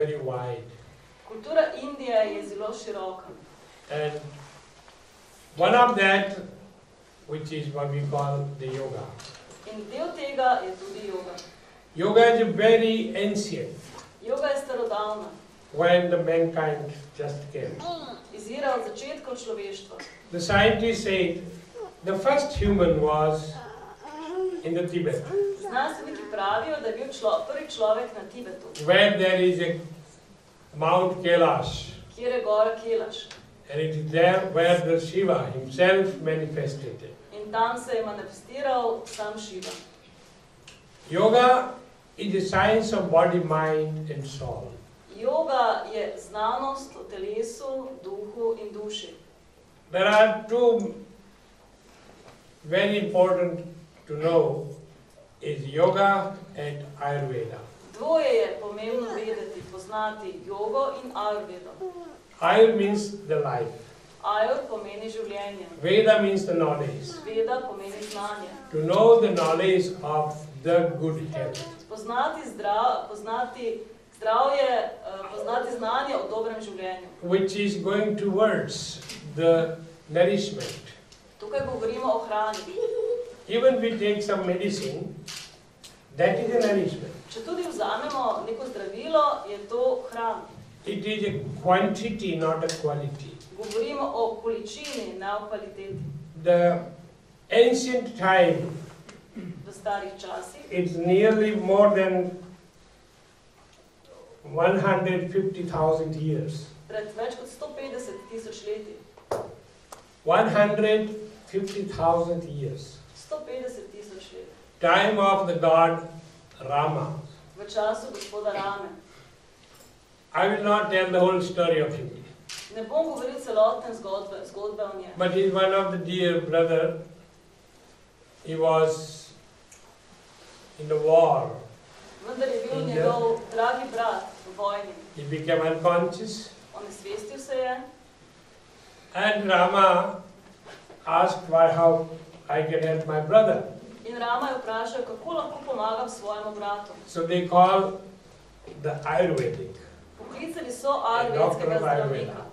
very wide. Kultura Indije je zelo široka. And one of that, which is what we call the yoga. In del tega je tudi yoga. Yoga is very ancient. Yoga je starodavna. When the mankind just came. Izvira od začetkov človeštva. The scientists say the first human was in the Tibet. Znanstveniki pravijo, da je bil prvi človek na Tibetu. Where there is a Mount Kailash. Kjer je gora Kailash. And it is there where the Shiva himself manifested. In tam se je manifestiral sam Shiva. Yoga is the science of body, mind and soul. Yoga je znanost o telesu, duhu in duši. There are two very important to know is yoga and Ayurveda. Dvoje je pomembno vedeti, poznati jogo in Ayurvedo. Ayur means the life. Ayur pomeni življenje. Veda means the knowledge. Veda pomeni znanje. To know the knowledge of the good health. Poznati zdravje, poznati znanje o dobrem življenju. Which is going towards the nourishment. Tukaj govorimo o hrani. Even we take some medicine, that is a nourishment. Če tudi vzamemo neko zdravilo, je to hrana. It is a quantity, not a quality. Govorimo o količini, ne o kvaliteti. The ancient time, V starih časih, it's nearly more than 150,000 years. pred več kot 150,000 leti. 150,000 years. 150,000 let. Time of the god Rama. V času gospoda Rame. I will not tell the whole story of him. Ne bom govoril celotne zgodbe o njem. But he's one of the dear brother. He was in the war. Vendar je bil njegov dragi brat v vojni. He became unconscious. Onesvestil se je. And Rama asked how I can help my brother. In Rama je vprašal, kako lahko pomagam svojemu bratu. So they call the Ayurvedic. Poklicali so ayurvedskega zdravnika.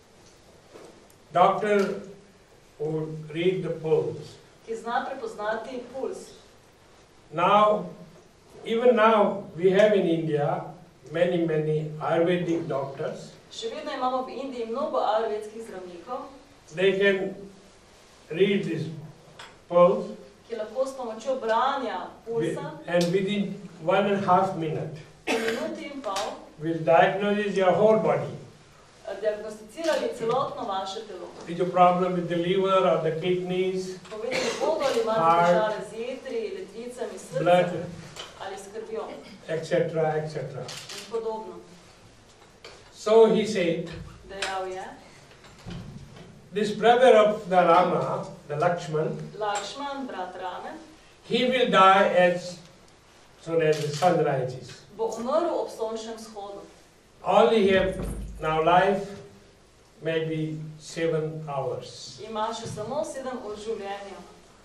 Doctor who read the pulse. Ki zna prepoznati puls. Now, even now, we have in India many Ayurvedic doctors. Še vedno imamo v Indiji mnogo ayurvedskih zdravnikov, They can read this pulse ki lahko s pomočjo branja pulsa and within 1.5 minutes v minuti in pol will diagnose your whole body. diagnosticirali celotno vaše telo. Is a problem with the liver or the kidneys, Povedali bodo, ali imate težave z jetri, ledvicami, blood, srcem ali s krvjo etc., etc. in podobno. So he said, Dejal je, this brother of the Rama, the Lakshman, Lakšman, brat Rame, he will die as soon as the sun rises. bo umrl ob sončnem vzhodu. All he have now life maybe 7 hours. Ima še samo 7 ur življenja.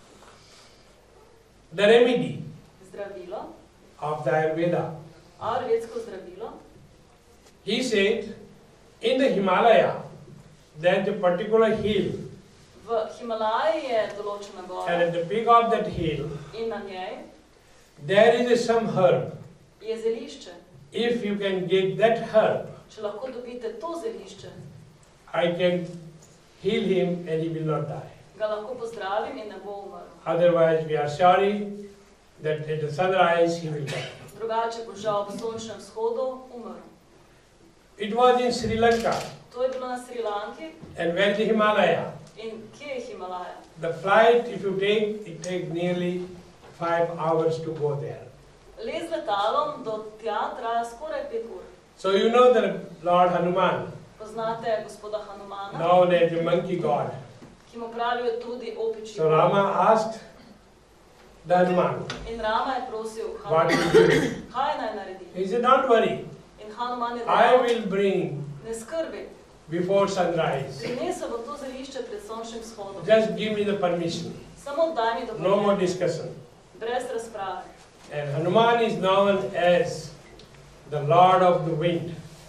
The remedy Zdravilo, of the Ayurveda. ayurvedsko zdravilo, He said, in the Himalaya, there is a particular hill, v Himalaji je določena and gora at the peak of that hill, in na njej there is some herb. je zelišče. If you can get that herb, Če lahko dobite to zelišče, I can heal him and he will not die. ga lahko pozdravim in ne bo umrl. Otherwise, we are sorry that at the sunrise he will die. Drugače bo žal ob sončnem vzhodu umrl. It was in Sri Lanka, To je bilo na Sri Lanki. and where the Himalaya. In kje je Himalaja? The flight, if you take, it takes nearly 5 hours to go there. Les z letalom do tja traja skoraj 5 ur. So you know the Lord Hanuman, Poznate gospoda Hanumana, known as the monkey god. ki mu pravijo tudi opičji. So Rama asked the Hanuman, In Rama je prosil what Hanumana, to do? kaj naj naredi. He said, don't worry, In Hanuman je I dejal, will bring ne skrbi, before sunrise. prinesel bo to zelišče pred sončnim vzhodom. Just give me the permission. Samo daj mi No more dovoljenje, discussion. brez razprave. And Hanuman is known as the Lord of the Wind.